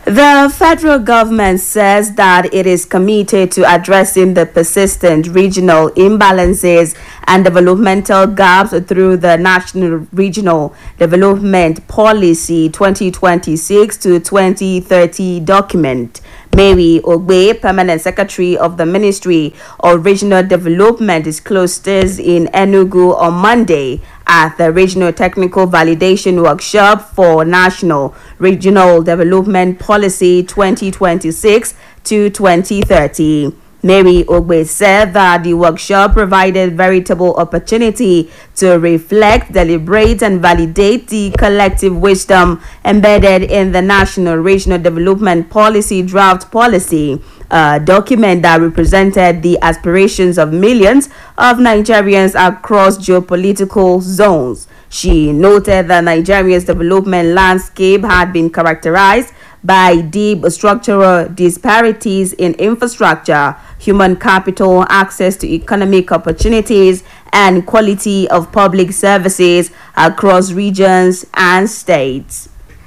The federal government says that it is committed to addressing the persistent regional imbalances and developmental gaps through the National Regional Development Policy 2026 to 2030 document. Mary Ogbe, Permanent Secretary of the Ministry of Regional Development, disclosed this in Enugu on Monday at the Regional Technical Validation Workshop for National Regional Development Policy 2026 to 2030. Mary Ogbe said that the workshop provided veritable opportunity to reflect, deliberate, and validate the collective wisdom embedded in the National Regional Development Policy draft policy, a document that represented the aspirations of millions of Nigerians across geopolitical zones. She noted that Nigeria's development landscape had been characterized by deep structural disparities in infrastructure, human capital, access to economic opportunities, and quality of public services across regions and states.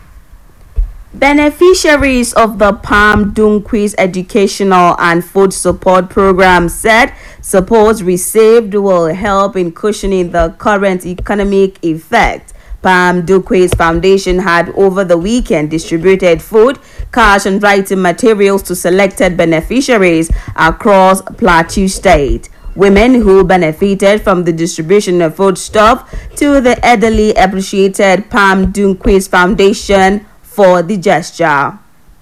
Beneficiaries of the Palm Dunquis Educational and Food Support Program said support received will help in cushioning the current economic effect. Palm Dunquis Foundation had over the weekend distributed food, cash, and writing materials to selected beneficiaries across Plateau State. Women who benefited from the distribution of foodstuff to the elderly appreciated Palm Dunquis Foundation for the gesture.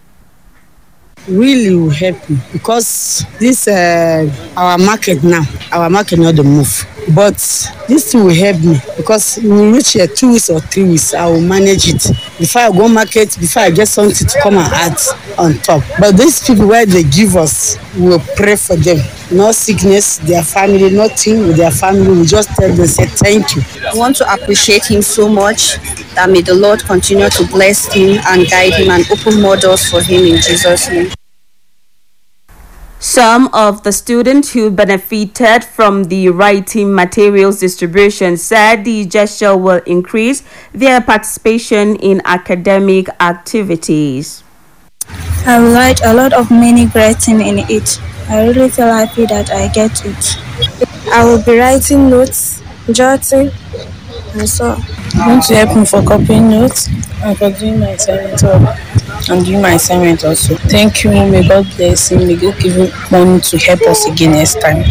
Really will help me because this our market not the move, but this thing will help me because we will reach here 2 weeks or 3 weeks. I will manage it before I go market, before I get something to come and add on top. But these people where they give us, we will pray for them. No sickness, their family, nothing with their family. We just tell them, say thank you. I want to appreciate him so much. That may the Lord continue to bless him and guide him and open more doors for him in Jesus' name. Some of the students who benefited from the writing materials distribution said the gesture will increase their participation in academic activities. I write a lot of many great things in it. I really feel happy that I get it. I will be writing notes, jotting, and so I want to help me for copying notes and for doing my assignment and doing my assignment also. Thank you. May God bless him. May God give him money to help us again next time.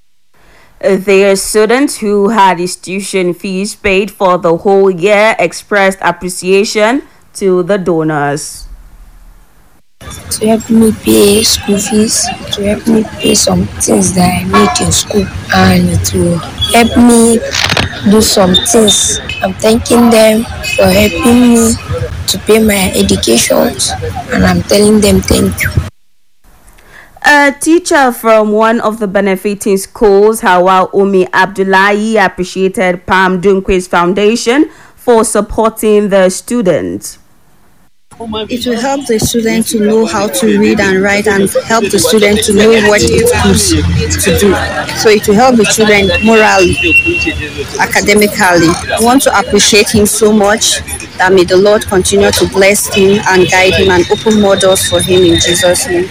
Their students who had his tuition fees paid for the whole year expressed appreciation to the donors. To help me pay school fees, to help me pay some things that I need in school, and to help me do some things. I'm thanking them for helping me to pay my education, and I'm telling them thank you. A teacher from one of the benefiting schools, Hawa Umi Abdullahi, appreciated Palm Dunquis Foundation for supporting the students. It will help the student to know how to read and write and help the student to know what it is to do. So it will help the children morally, academically. I want to appreciate him so much. That may the Lord continue to bless him and guide him and open more doors for him in Jesus' name.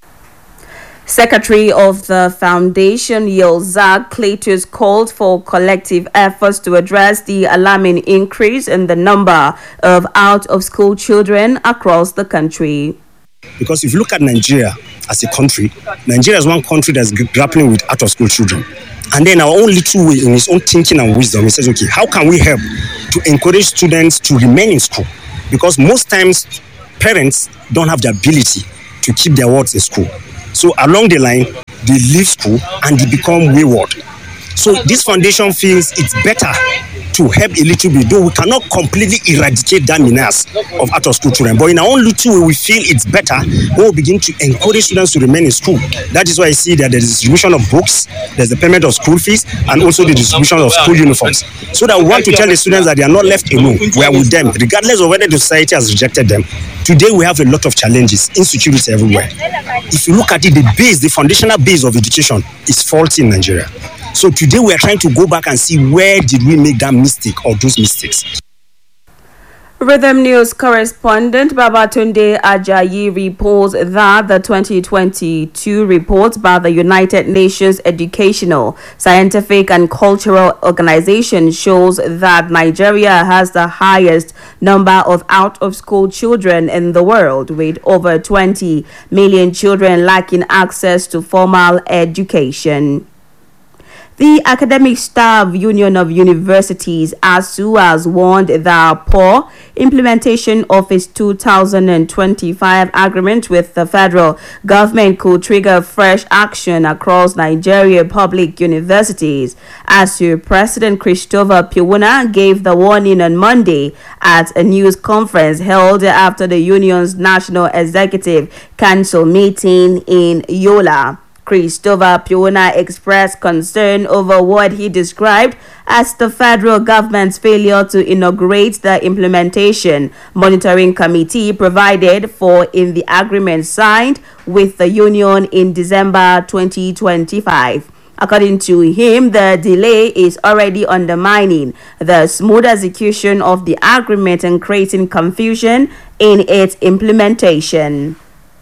Secretary of the Foundation, Yelzak Cletus, called for collective efforts to address the alarming increase in the number of out-of-school children across the country. Because if you look at Nigeria as a country, Nigeria is one country that's grappling with out-of-school children. And then our own little way, in his own thinking and wisdom, he says, okay, how can we help to encourage students to remain in school? Because most times, parents don't have the ability to keep their words in school. So along the line, they leave school and they become wayward. So this foundation feels it's better to help a little bit, though we cannot completely eradicate that menace of out-of-school children. But in our own little way, we feel it's better when we begin to encourage students to remain in school. That is why I see that there's distribution of books, there's the payment of school fees, and also the distribution of school uniforms. So that we want to tell the students that they are not left alone. We are with them, regardless of whether the society has rejected them. Today we have a lot of challenges, insecurity everywhere. If you look at it, the foundational base of education is faulty in Nigeria. So today we are trying to go back and see where did we make that mistake or those mistakes. Rhythm News correspondent Babatunde Ajayi reports that the 2022 report by the United Nations Educational, Scientific and Cultural Organization shows that Nigeria has the highest number of out-of-school children in the world, with over 20 million children lacking access to formal education. The Academic Staff Union of Universities, ASU, has warned that poor implementation of its 2025 agreement with the federal government could trigger fresh action across Nigeria public universities. ASU President Christopher Piwuna gave the warning on Monday at a news conference held after the union's National Executive Council meeting in Yola. Christopher Piwuna expressed concern over what he described as the federal government's failure to inaugurate the implementation monitoring committee provided for in the agreement signed with the union in December 2025. According to him, the delay is already undermining the smooth execution of the agreement and creating confusion in its implementation.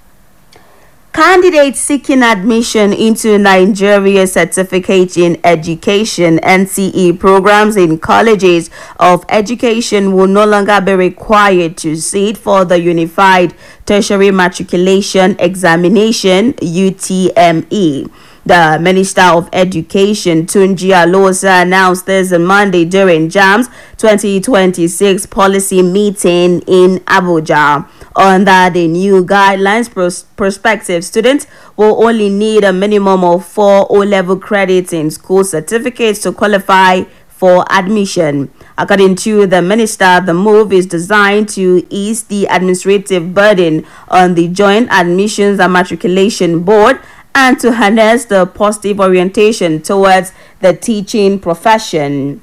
Candidates seeking admission into Nigeria Certificate in Education (NCE) programs in colleges of education will no longer be required to sit for the Unified Tertiary Matriculation Examination (UTME). The Minister of Education, Tunji Alosa, announced this on Monday during JAMB's 2026 policy meeting in Abuja. Under the new guidelines, prospective students will only need a minimum of 4 O-level credits in school certificates to qualify for admission. According to the minister, the move is designed to ease the administrative burden on the Joint Admissions and Matriculation Board and to harness the positive orientation towards the teaching profession.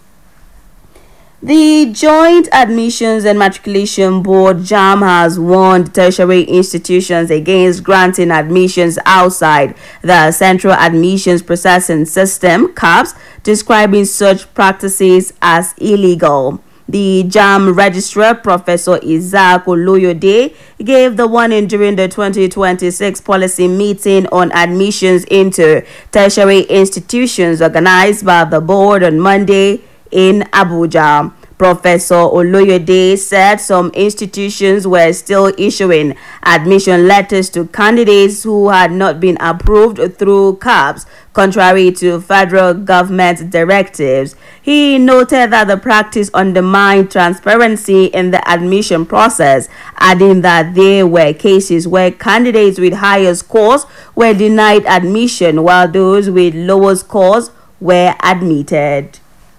The Joint Admissions and Matriculation Board (JAM) has warned tertiary institutions against granting admissions outside the Central Admissions Processing System (CAPS), describing such practices as illegal. The JAM registrar, Professor Isaac Oloyode, gave the warning during the 2026 policy meeting on admissions into tertiary institutions organized by the board on Monday in Abuja. Professor Oloyede said some institutions were still issuing admission letters to candidates who had not been approved through CAPS, contrary to federal government directives. He noted that the practice undermined transparency in the admission process, adding that there were cases where candidates with higher scores were denied admission while those with lower scores were admitted.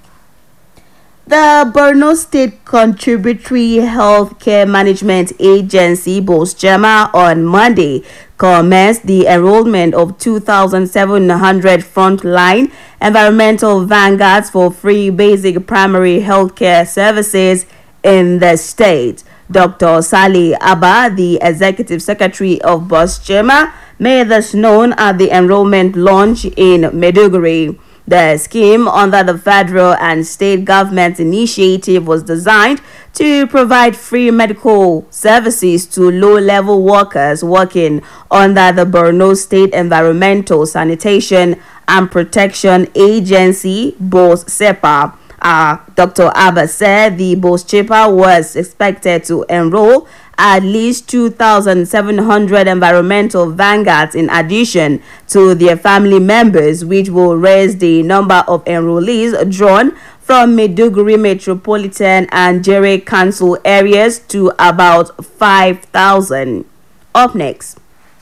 The Borno State Contributory Healthcare Management Agency, BOSJEMA, on Monday commenced the enrollment of 2,700 frontline environmental vanguards for free basic primary healthcare services in the state. Dr. Salih Abba, the Executive Secretary of BOSJEMA, made this known at the enrollment launch in Maiduguri. The scheme under the federal and state government initiative was designed to provide free medical services to low-level workers working under the Borno State Environmental Sanitation and Protection Agency, BOSSEPA. Dr. Abba said the BOSSEPA was expected to enroll at least 2,700 environmental vanguards in addition to their family members, which will raise the number of enrollees drawn from Maiduguri Metropolitan and Jere Council areas to about 5,000. Up next.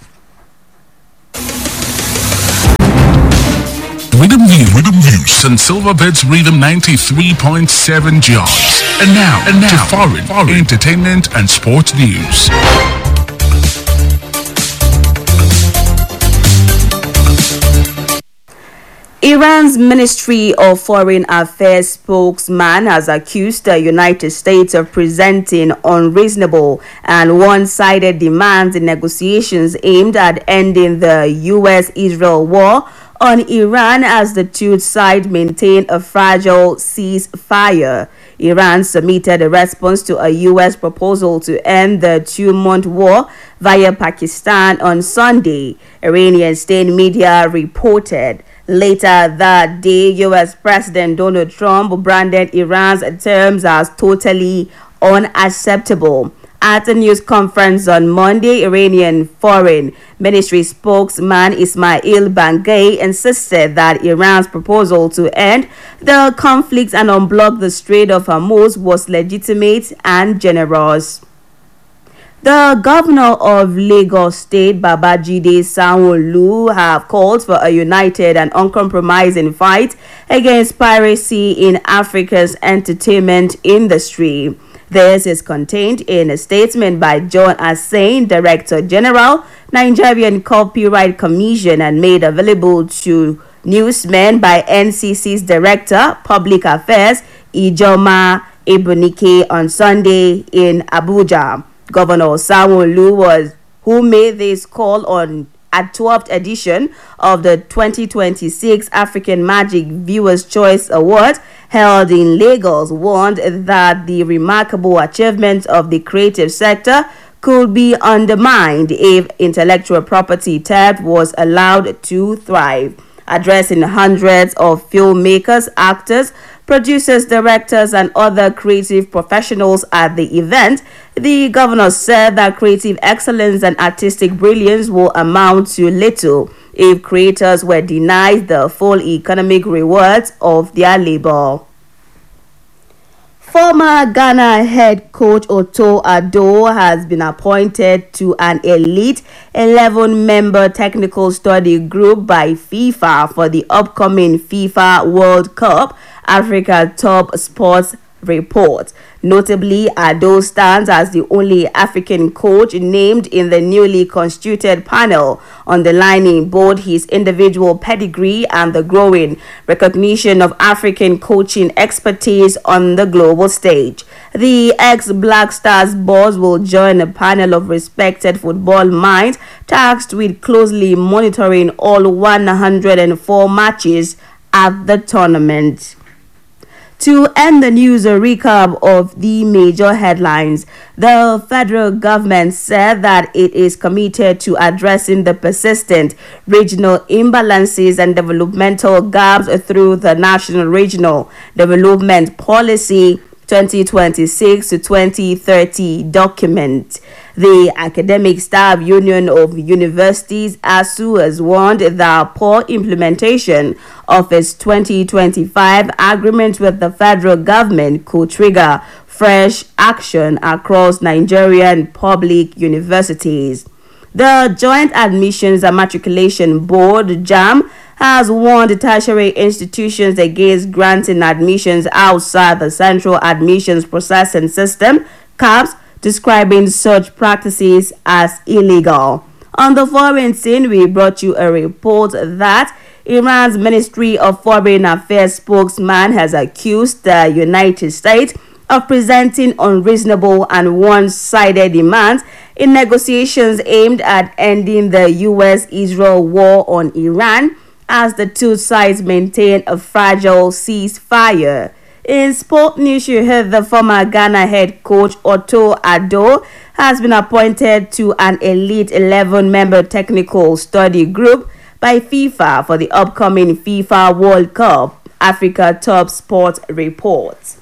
Rhythm News and Silverbirds Rhythm 93.7 jobs. And now to foreign entertainment and sports news. Iran's Ministry of Foreign Affairs spokesman has accused the United States of presenting unreasonable and one-sided demands in negotiations aimed at ending the U.S.-Israel war on Iran as the two sides maintain a fragile ceasefire. Iran submitted a response to a U.S. proposal to end the 2-month war via Pakistan on Sunday, Iranian state media reported. Later that day, U.S. President Donald Trump branded Iran's terms as totally unacceptable. At a news conference on Monday, Iranian Foreign Ministry spokesman Ismail Bangay insisted that Iran's proposal to end the conflict and unblock the Strait of Hormuz was legitimate and generous. The governor of Lagos State, Babajide Sanwo-Olu, have called for a united and uncompromising fight against piracy in Africa's entertainment industry. This is contained in a statement by John Assain, Director General, Nigerian Copyright Commission, and made available to newsmen by NCC's Director, Public Affairs, Ijoma Ebunike, on Sunday in Abuja. Governor Sanwo-Olu who made this call on at 12th edition of the 2026 African Magic Viewers' Choice Award held in Lagos, warned that the remarkable achievements of the creative sector could be undermined if intellectual property theft was allowed to thrive. Addressing hundreds of filmmakers, actors, producers, directors, and other creative professionals at the event, the governor said that creative excellence and artistic brilliance will amount to little if creators were denied the full economic rewards of their labor. Former Ghana head coach Otto Addo has been appointed to an elite 11-member technical study group by FIFA for the upcoming FIFA World Cup Africa Top Sports Report. Notably, Addo stands as the only African coach named in the newly constituted panel, underlining both his individual pedigree and the growing recognition of African coaching expertise on the global stage. The ex-Black Stars boss will join a panel of respected football minds tasked with closely monitoring all 104 matches at the tournament. To end the news, a recap of the major headlines. The federal government said that it is committed to addressing the persistent regional imbalances and developmental gaps through the National Regional Development Policy 2026 to 2030 document. The Academic Staff Union of Universities, ASU, has warned that poor implementation of its 2025 agreement with the federal government could trigger fresh action across Nigerian public universities. The Joint Admissions and Matriculation Board, JAMB, has warned tertiary institutions against granting admissions outside the Central Admissions Processing System, CAPS, describing such practices as illegal. On the foreign scene, we brought you a report that Iran's Ministry of Foreign Affairs spokesman has accused the United States of presenting unreasonable and one-sided demands in negotiations aimed at ending the U.S.-Israel war on Iran, as the two sides maintain a fragile ceasefire. In sport news, you heard the former Ghana head coach Otto Addo has been appointed to an elite 11-member technical study group by FIFA for the upcoming FIFA World Cup Africa Top Sport Report.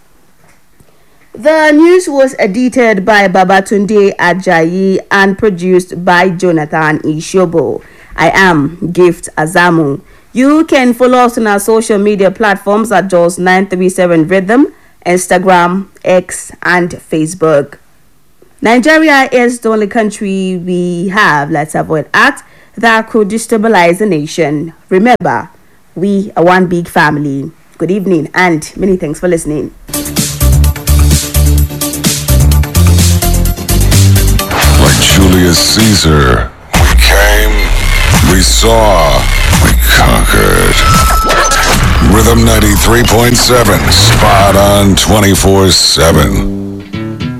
The news was edited by Babatunde Ajayi and produced by Jonathan Ishobo. I am Gift Azamu. You can follow us on our social media platforms at Jaws 937 Rhythm, Instagram, X, and Facebook. Nigeria is the only country we have. Let's avoid acts that could destabilize the nation. Remember, we are one big family. Good evening and many thanks for listening. Like Julius Caesar, we came, we saw, we conquered. Rhythm 93.7, spot on 24/7.